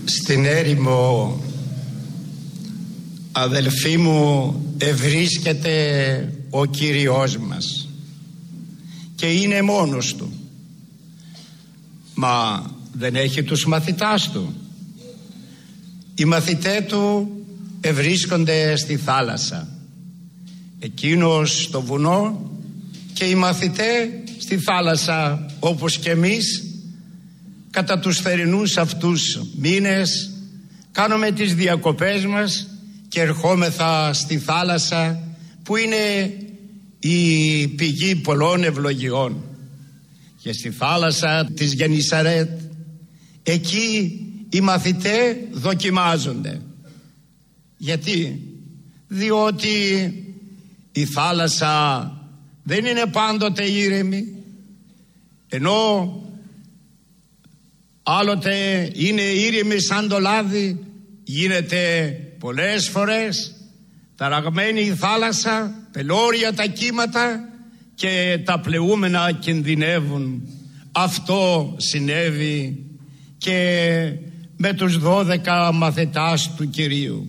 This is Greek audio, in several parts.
Στην έρημο, αδελφοί μου, ευρίσκεται ο Κύριος μας και είναι μόνος του. Μα δεν έχει τους μαθητάς του. Οι μαθητές του ευρίσκονται στη θάλασσα, εκείνος στο βουνό και οι μαθητές στη θάλασσα, όπως και εμείς κατά τους θερινούς αυτούς μήνες κάνουμε τις διακοπές μας και ερχόμεθα στη θάλασσα που είναι η πηγή πολλών ευλογιών. Και στη θάλασσα της Γεννησαρέτ, εκεί οι μαθητές δοκιμάζονται. Γιατί? Διότι η θάλασσα δεν είναι πάντοτε ήρεμη, ενώ άλλοτε είναι ήρεμη σαν το λάδι, γίνεται πολλές φορές ταραγμένη η θάλασσα, πελώρια τα κύματα και τα πλεούμενα κινδυνεύουν. Αυτό συνέβη και με τους 12 μαθητάς του Κυρίου.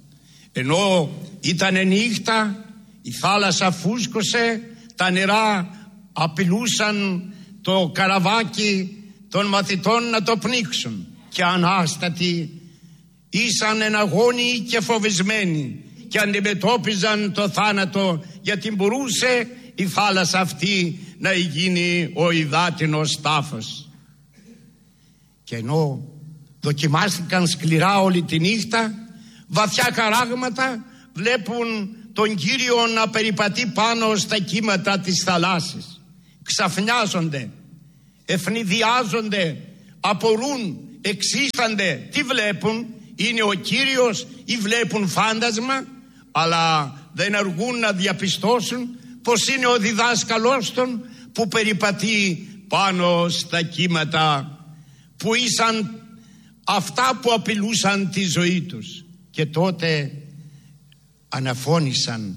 Ενώ ήταν νύχτα, η θάλασσα φούσκωσε, τα νερά απειλούσαν το καραβάκι των μαθητών να το πνίξουν, και ανάστατοι ήσαν εναγώνιοι και φοβισμένοι και αντιμετώπιζαν το θάνατο, γιατί μπορούσε η θάλασσα αυτή να γίνει ο υδάτινος τάφος. Και ενώ δοκιμάστηκαν σκληρά όλη τη νύχτα, βαθιά καράγματα βλέπουν τον Κύριο να περιπατεί πάνω στα κύματα της θαλάσσης. Ξαφνιάζονται, ευνηδιάζονται, απορούν, εξίστανται. Τι βλέπουν? Είναι ο Κύριος ή βλέπουν φάντασμα? Αλλά δεν αργούν να διαπιστώσουν πως είναι ο διδάσκαλός των που περιπατεί πάνω στα κύματα, που ήσαν αυτά που απειλούσαν τη ζωή τους. Και τότε αναφώνησαν: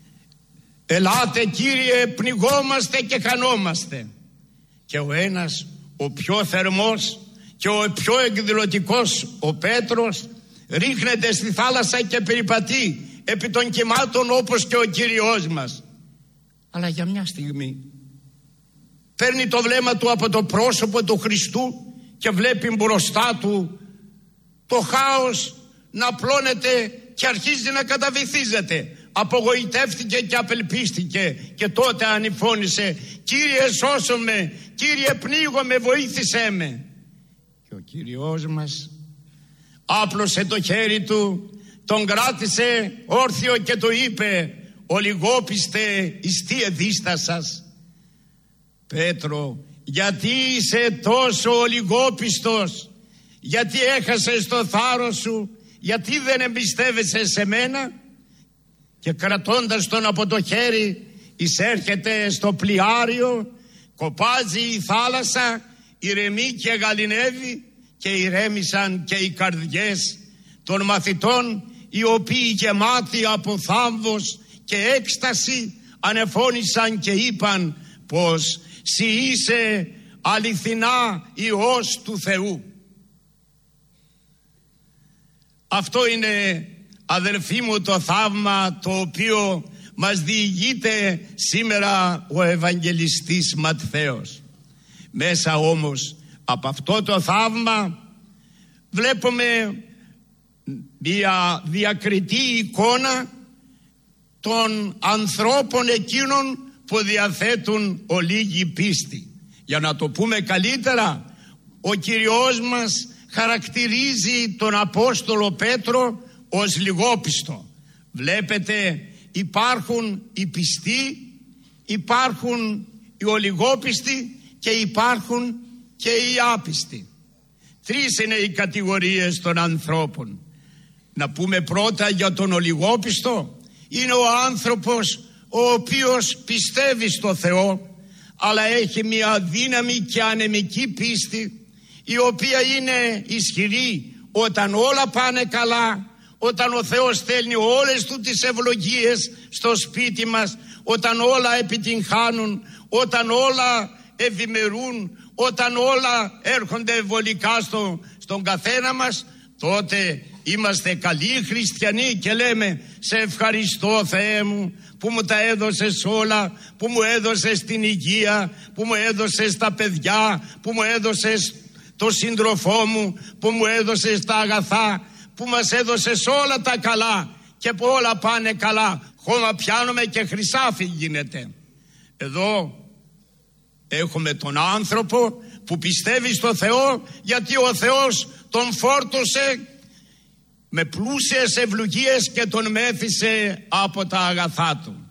«Ελάτε Κύριε, πνιγόμαστε και χανόμαστε». Και ο ένας, ο πιο θερμός και ο πιο εκδηλωτικός, ο Πέτρος, ρίχνεται στη θάλασσα και περιπατεί επί των κυμάτων όπως και ο Κύριος μας. Αλλά για μια στιγμή παίρνει το βλέμμα του από το πρόσωπο του Χριστού και βλέπει μπροστά του το χάος να απλώνεται και αρχίζει να καταβυθίζεται. Απογοητεύτηκε και απελπίστηκε και τότε ανηφώνησε: «Κύριε, σώσω με, Κύριε, πνίγομαι, βοήθησέ με». Και ο Κύριος μας άπλωσε το χέρι του, τον κράτησε όρθιο και του είπε: «Ολιγόπιστε, εις τι εδίστασας?» «Πέτρο, γιατί είσαι τόσο ολιγόπιστος? Γιατί έχασες το θάρρος σου? Γιατί δεν εμπιστεύεσαι σε μένα?» Και κρατώντας τον από το χέρι εισέρχεται στο πλοιάριο, κοπάζει η θάλασσα, ηρεμεί και γαληνεύει, και ηρέμησαν και οι καρδιές των μαθητών, οι οποίοι γεμάτοι από θάμβος και έκσταση ανεφώνησαν και είπαν πως «Συ είσαι αληθινά Υιός του Θεού». Αυτό είναι, αδελφοί μου, το θαύμα το οποίο μας διηγείται σήμερα ο Ευαγγελιστής Ματθαίος. Μέσα όμως από αυτό το θαύμα βλέπουμε μια διακριτή εικόνα των ανθρώπων εκείνων που διαθέτουν ολίγη πίστη. Για να το πούμε καλύτερα, ο Κύριος μας χαρακτηρίζει τον Απόστολο Πέτρο ως λιγόπιστο. Βλέπετε, υπάρχουν οι πιστοί, υπάρχουν οι ολιγόπιστοι και υπάρχουν και οι άπιστοι. Τρεις είναι οι κατηγορίες των ανθρώπων. Να πούμε πρώτα για τον ολιγόπιστο. Είναι ο άνθρωπος ο οποίος πιστεύει στο Θεό, αλλά έχει μια δύναμη και ανεμική πίστη, η οποία είναι ισχυρή όταν όλα πάνε καλά, όταν ο Θεός στέλνει όλες του τις ευλογίες στο σπίτι μας, όταν όλα επιτυγχάνουν, όταν όλα ευημερούν, όταν όλα έρχονται βολικά στον καθένα μας. τότε είμαστε καλοί χριστιανοί και λέμε σε ευχαριστώ Θεέ μου που μου τα έδωσες όλα, που μου έδωσες την υγεία, που μου έδωσες τα παιδιά, που μου έδωσες το σύντροφό μου, που μου έδωσες τα αγαθά, που μας έδωσες όλα τα καλά και που όλα πάνε καλά. Χώμα πιάνουμε και χρυσάφι γίνεται. Εδώ έχουμε τον άνθρωπο που πιστεύει στο Θεό, γιατί ο Θεός τον φόρτωσε με πλούσιες ευλογίες και τον μέθησε από τα αγαθά του.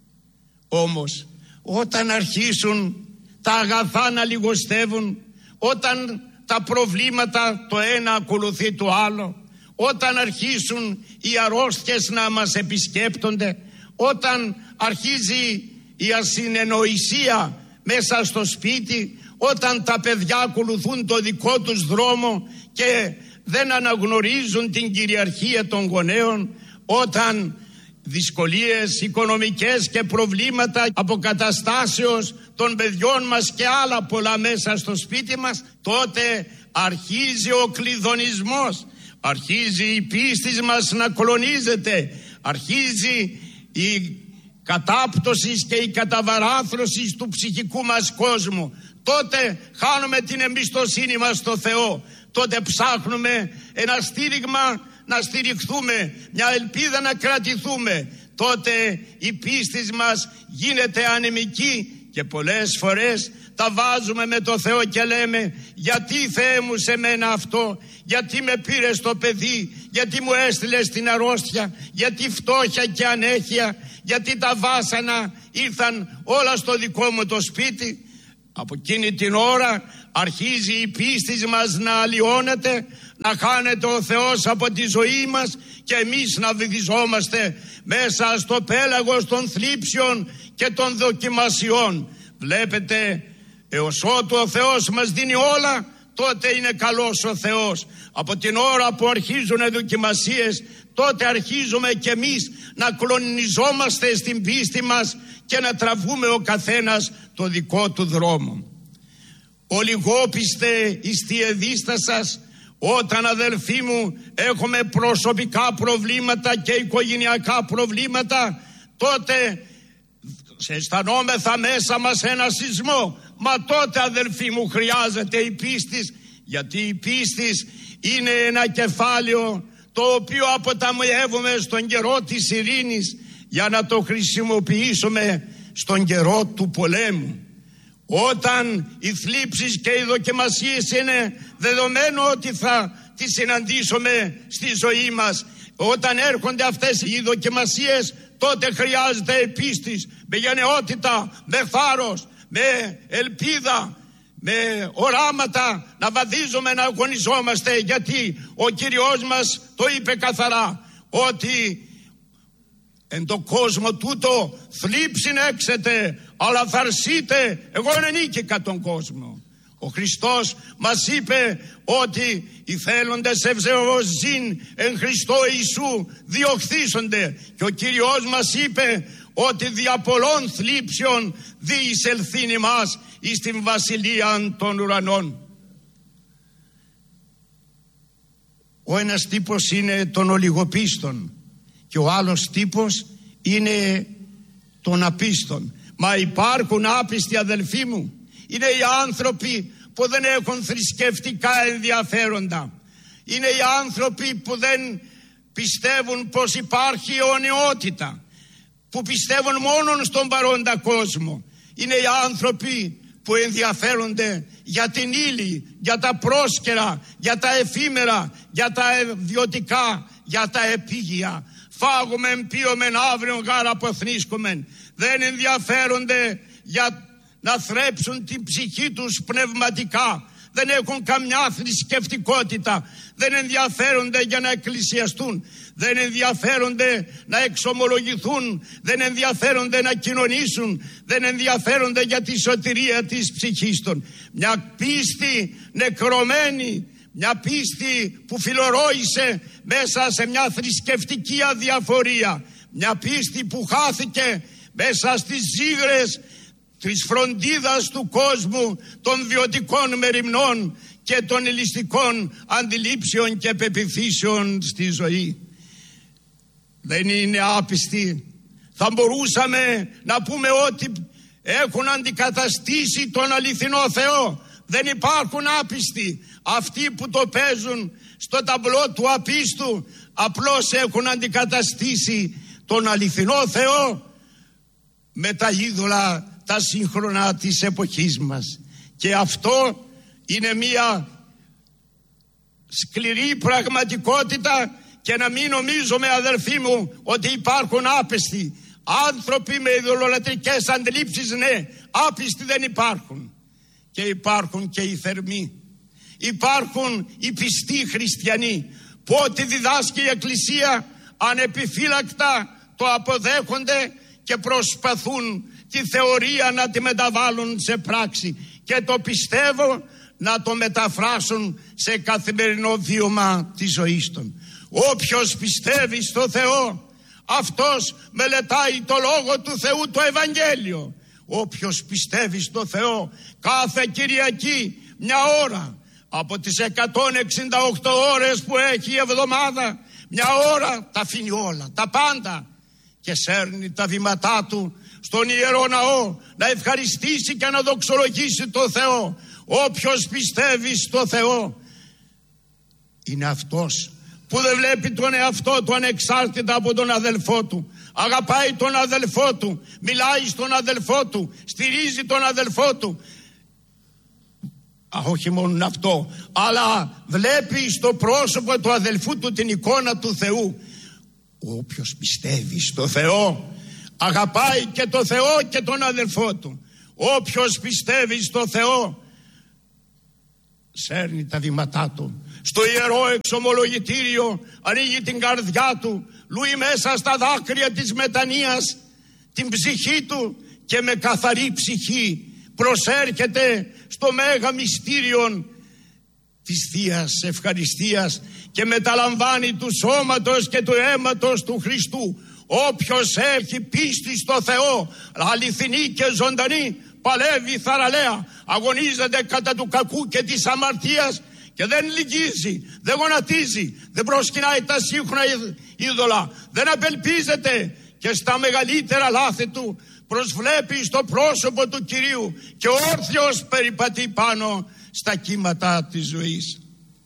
Όμως όταν αρχίσουν τα αγαθά να λιγοστεύουν, όταν τα προβλήματα το ένα ακολουθεί το άλλο, όταν αρχίσουν οι αρρώστιες να μας επισκέπτονται, όταν αρχίζει η ασυνεννοησία μέσα στο σπίτι, όταν τα παιδιά ακολουθούν το δικό τους δρόμο και δεν αναγνωρίζουν την κυριαρχία των γονέων, όταν δυσκολίες οικονομικές και προβλήματα αποκαταστάσεως των παιδιών μας και άλλα πολλά μέσα στο σπίτι μας, τότε αρχίζει ο κλειδονισμός, αρχίζει η πίστη μας να κλονίζεται, αρχίζει η κατάπτωση και η καταβαράθρωση του ψυχικού μας κόσμου. Τότε χάνουμε την εμπιστοσύνη μας στο Θεό, τότε ψάχνουμε ένα στήριγμα να στηριχθούμε, μια ελπίδα να κρατηθούμε. Τότε η πίστη μας γίνεται ανεμική και πολλές φορές τα βάζουμε με το Θεό και λέμε γιατί Θεέ μου σε μένα αυτό, γιατί με πήρες το παιδί, γιατί μου έστειλες την αρρώστια, γιατί φτώχεια και ανέχεια, γιατί τα βάσανα ήρθαν όλα στο δικό μου το σπίτι. Από εκείνη την ώρα αρχίζει η πίστη μας να αλλοιώνεται, να χάνεται ο Θεός από τη ζωή μας και εμείς να βυθιζόμαστε μέσα στο πέλαγος των θλίψεων και των δοκιμασιών. Βλέπετε, έως ότου ο Θεός μας δίνει όλα, τότε είναι καλός ο Θεός. Από την ώρα που αρχίζουν οι δοκιμασίες, τότε αρχίζουμε κι εμείς να κλονιζόμαστε στην πίστη μας και να τραβούμε ο καθένας το δικό του δρόμο. Ολιγόπιστε εις τη εδίστα σας, όταν αδελφοί μου έχουμε προσωπικά προβλήματα και οικογενειακά προβλήματα, τότε αισθανόμεθα μέσα μας ένα σεισμό. Μα τότε αδελφοί μου χρειάζεται η πίστη, γιατί η πίστη είναι ένα κεφάλαιο το οποίο αποταμιεύουμε στον καιρό της ειρήνης για να το χρησιμοποιήσουμε στον καιρό του πολέμου. Όταν οι θλίψεις και οι δοκιμασίες είναι δεδομένο ότι θα τις συναντήσουμε στη ζωή μας, όταν έρχονται αυτές οι δοκιμασίες, τότε χρειάζεται πίστη, με γενναιότητα, με θάρρος, με ελπίδα, με οράματα να βαδίζουμε, να αγωνιζόμαστε, γιατί ο Κύριος μας το είπε καθαρά ότι εν το κόσμο τούτο θλίψην έξετε, αλλά θα αρσείτε, εγώ ενίκηκα τον κόσμο. Ο Χριστός μας είπε ότι οι θέλοντες ευζεωζήν εν Χριστώ Ιησού διοχθήσονται, και ο Κύριος μας είπε ότι δια πολλών θλίψεων διεισελθήν ημάς εις την βασιλεία των ουρανών. Ο ένας τύπος είναι των ολιγοπίστων και ο άλλος τύπος είναι των απίστων. Μα υπάρχουν άπιστοι αδελφοί μου, είναι οι άνθρωποι που δεν έχουν θρησκευτικά ενδιαφέροντα, είναι οι άνθρωποι που δεν πιστεύουν πως υπάρχει αιωνιότητα, που πιστεύουν μόνον στον παρόντα κόσμο, είναι οι άνθρωποι που ενδιαφέρονται για την ύλη, για τα πρόσκαιρα, για τα εφήμερα, για τα ιδιωτικά, για τα επίγεια. Φάγομεν, πίομεν, αύριον γάρα αποθνίσκομεν. Δεν ενδιαφέρονται για να θρέψουν την ψυχή τους πνευματικά. Δεν έχουν καμιά θρησκευτικότητα. Δεν ενδιαφέρονται για να εκκλησιαστούν. Δεν ενδιαφέρονται να εξομολογηθούν. Δεν ενδιαφέρονται να κοινωνήσουν. Δεν ενδιαφέρονται για τη σωτηρία της ψυχής των. Μια πίστη νεκρωμένη, μια πίστη που φιλορόησε μέσα σε μια θρησκευτική αδιαφορία, μια πίστη που χάθηκε μέσα στις ζύγρες της φροντίδας του κόσμου, των βιωτικών μεριμνών και των ελιστικών αντιλήψεων και πεποιθήσεων στη ζωή. Δεν είναι άπιστοι. Θα μπορούσαμε να πούμε ότι έχουν αντικαταστήσει τον αληθινό Θεό. Δεν υπάρχουν άπιστοι. Αυτοί που το παίζουν στο ταμπλό του απίστου απλώς έχουν αντικαταστήσει τον αληθινό Θεό με τα είδωλα τα σύγχρονα της εποχής μας. Και αυτό είναι μια σκληρή πραγματικότητα, και να μην νομίζουμε, αδερφοί μου, ότι υπάρχουν άπιστοι άνθρωποι με ειδωλολατρικές αντιλήψεις. Ναι, άπιστοι δεν υπάρχουν. Και υπάρχουν και οι θερμοί. Υπάρχουν οι πιστοί χριστιανοί που ό,τι διδάσκει η Εκκλησία ανεπιφύλακτα το αποδέχονται και προσπαθούν τη θεωρία να τη μεταβάλουν σε πράξη και το πιστεύω να το μεταφράσουν σε καθημερινό βίωμα της ζωής των. Όποιος πιστεύει στο Θεό, αυτός μελετάει το Λόγο του Θεού, το Ευαγγέλιο. Όποιος πιστεύει στο Θεό, κάθε Κυριακή μια ώρα από τις 168 ώρες που έχει η εβδομάδα, μια ώρα τα αφήνει όλα, τα πάντα, και σέρνει τα βήματά του στον Ιερό Ναό να ευχαριστήσει και να δοξολογήσει το Θεό. Όποιος πιστεύει στο Θεό είναι αυτός που δεν βλέπει τον εαυτό του ανεξάρτητα από τον αδελφό του. Αγαπάει τον αδελφό του, μιλάει στον αδελφό του, στηρίζει τον αδελφό του. Όχι μόνο αυτό, αλλά βλέπει στο πρόσωπο του αδελφού του την εικόνα του Θεού. Όποιος πιστεύει στο Θεό αγαπάει και το Θεό και τον αδελφό του. Όποιος πιστεύει στο Θεό σέρνει τα βήματά του στο ιερό εξομολογητήριο, ανοίγει την καρδιά του, λούει μέσα στα δάκρυα της μετανοίας την ψυχή του και με καθαρή ψυχή προσέρχεται στο μέγα μυστήριον της Θείας Ευχαριστίας και μεταλαμβάνει του σώματος και του αίματος του Χριστού. Όποιος έχει πίστη στο Θεό, αληθινή και ζωντανή, παλεύει θαραλέα, αγωνίζεται κατά του κακού και της αμαρτίας και δεν λυγίζει, δεν γονατίζει, δεν προσκυνάει τα σύγχρονα είδωλα, δεν απελπίζεται και στα μεγαλύτερα λάθη του προσβλέπει στο πρόσωπο του Κυρίου και όρθιος περιπατεί πάνω στα κύματα της ζωής.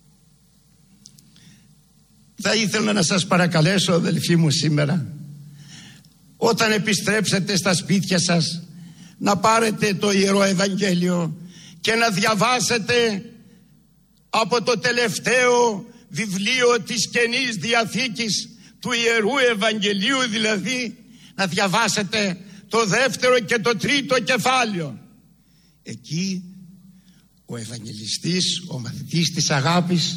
Θα ήθελα να σας παρακαλέσω, αδελφοί μου, σήμερα όταν επιστρέψετε στα σπίτια σας να πάρετε το Ιερό Ευαγγέλιο και να διαβάσετε από το τελευταίο βιβλίο της Καινής Διαθήκης, του Ιερού Ευαγγελίου δηλαδή, να διαβάσετε το δεύτερο και το τρίτο κεφάλαιο. Εκεί ο Ευαγγελιστής, ο μαθητής της αγάπης,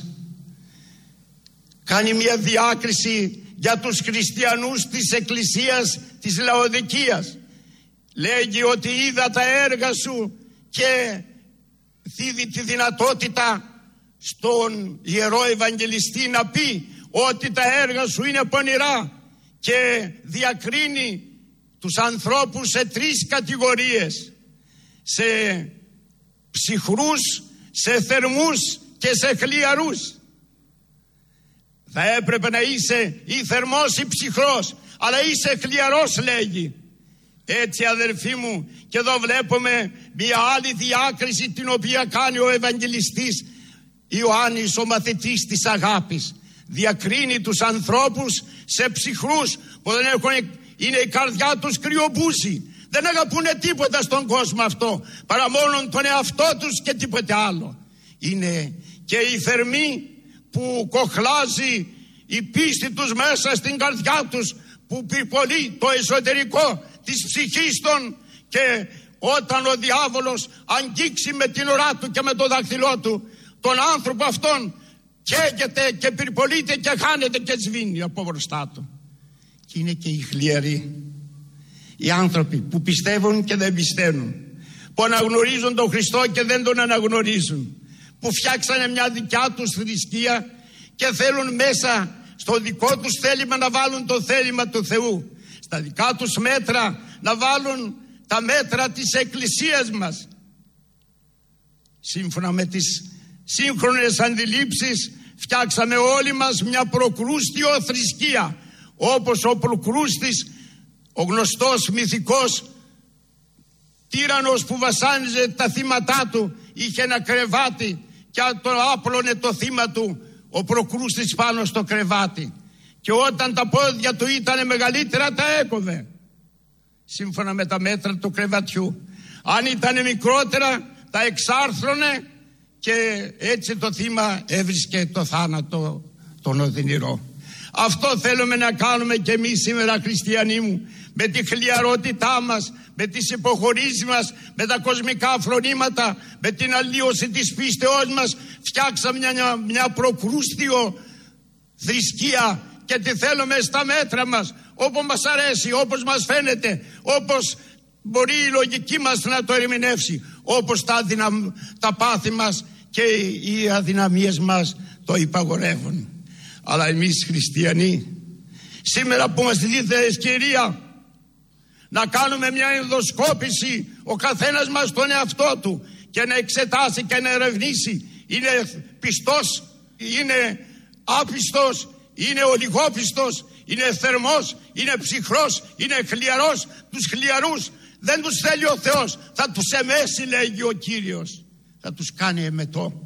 κάνει μια διάκριση για τους χριστιανούς της Εκκλησίας της Λαοδικίας. Λέγει ότι είδα τα έργα σου και δίδει τη δυνατότητα στον Ιερό Ευαγγελιστή να πει ότι τα έργα σου είναι πονηρά και διακρίνει τους ανθρώπους σε τρεις κατηγορίες: σε ψυχρούς, σε θερμούς και σε χλιαρούς. Θα έπρεπε να είσαι ή θερμός ή ψυχρός, αλλά είσαι χλιαρός, λέγει. Έτσι, αδερφοί μου, και εδώ βλέπουμε μια άλλη διάκριση την οποία κάνει ο Ευαγγελιστής Ιωάννης, ο μαθητής της αγάπης. Διακρίνει τους ανθρώπους σε ψυχρούς που δεν έχουν, είναι η καρδιά τους κρυομπούση. Δεν αγαπούνε τίποτα στον κόσμο αυτό παρά μόνο τον εαυτό τους και τίποτε άλλο. Είναι και οι θερμοί που κοχλάζει η πίστη τους μέσα στην καρδιά τους, που πυρπολεί το εσωτερικό της ψυχής των, και όταν ο διάβολος αγγίξει με την ουρά του και με το δάχτυλό του τον άνθρωπο αυτόν, καίγεται και πυρπολείται και χάνεται και σβήνει από μπροστά του. Και είναι και οι χλιαροί, οι άνθρωποι που πιστεύουν και δεν πιστεύουν, που αναγνωρίζουν τον Χριστό και δεν τον αναγνωρίζουν, που φτιάξανε μια δικιά τους θρησκεία και θέλουν μέσα στο δικό τους θέλημα να βάλουν το θέλημα του Θεού, στα δικά τους μέτρα να βάλουν τα μέτρα της Εκκλησίας μας, σύμφωνα με τις σύγχρονες αντιλήψεις φτιάξαμε όλοι μας μια προκρούστιο θρησκεία, όπως ο Προκρούστης, ο γνωστός μυθικός τύραννος που βασάνιζε τα θύματά του, είχε ένα κρεβάτι και το άπλωνε το θύμα του ο Προκρούστης πάνω στο κρεβάτι, και όταν τα πόδια του ήταν μεγαλύτερα τα έκοβε σύμφωνα με τα μέτρα του κρεβατιού. Αν ήταν μικρότερα τα εξάρθρωνε και έτσι το θύμα έβρισκε το θάνατο τον οδυνηρό. Αυτό θέλουμε να κάνουμε και εμείς σήμερα, χριστιανοί μου, με τη χλιαρότητά μας, με τις υποχωρήσεις μας, με τα κοσμικά φρονήματα, με την αλλίωση της πίστεώς μας. Φτιάξαμε μια προκρούστιο θρησκεία και τη θέλουμε στα μέτρα μας, όπως μας αρέσει, όπως μας φαίνεται, όπως μπορεί η λογική μας να το ερμηνεύσει, όπως τα πάθη μας και οι αδυναμίες μας το υπαγορεύουν. Αλλά εμείς χριστιανοί, σήμερα που μας δίνεται ευκαιρία να κάνουμε μια ενδοσκόπηση ο καθένας μας τον εαυτό του και να εξετάσει και να ερευνήσει, είναι πιστός, είναι άπιστος, είναι ολιγόπιστος, είναι θερμός, είναι ψυχρός, είναι χλιαρός. Τους χλιαρούς δεν τους θέλει ο Θεός, θα τους εμέσει, λέγει ο Κύριος, θα τους κάνει εμετό.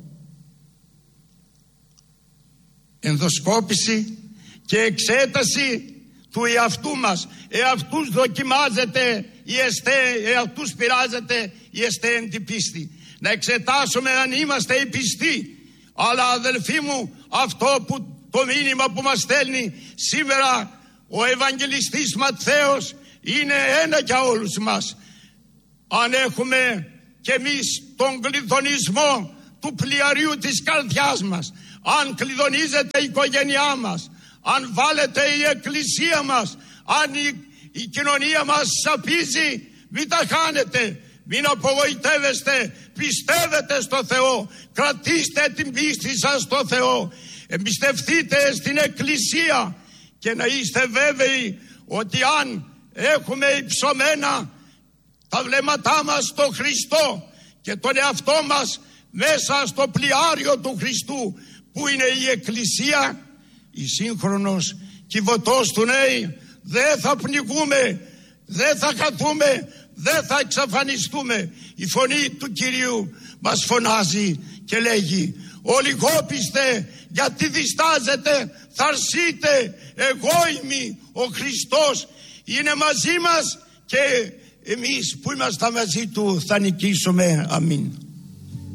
Ενδοσκόπηση και εξέταση του εαυτού μας. Εαυτούς δοκιμάζεται η εστέ, εαυτούς πειράζεται η εστέ εν την πίστη. Να εξετάσουμε αν είμαστε οι πιστοί. Αλλά αδελφοί μου, αυτό που το μήνυμα που μας στέλνει σήμερα ο Ευαγγελιστής Ματθαίος είναι ένα για όλους μας. Αν έχουμε κι εμείς τον κλειδονισμό του πλοιαριού της καρδιάς μας, αν κλειδονίζεται η οικογένειά μας, αν βάλετε η εκκλησία μας, αν η κοινωνία μας σαπίζει, μην τα χάνετε, μην απογοητεύεστε, πιστεύετε στο Θεό, κρατήστε την πίστη σας στο Θεό, εμπιστευτείτε στην εκκλησία και να είστε βέβαιοι ότι αν έχουμε υψωμένα τα βλέμματά μας στο Χριστό και τον εαυτό μας μέσα στο πλοιάριο του Χριστού που είναι η εκκλησία, η σύγχρονος κυβωτός του νέη, δεν θα πνιγούμε, δεν θα χαθούμε, δεν θα εξαφανιστούμε. Η φωνή του Κυρίου μας φωνάζει και λέγει: ολιγόπιστε, γιατί διστάζετε, θα αρσείτε, εγώ είμαι ο Χριστός, είναι μαζί μας και εμείς που είμαστε μαζί του θα νικήσουμε. Αμήν.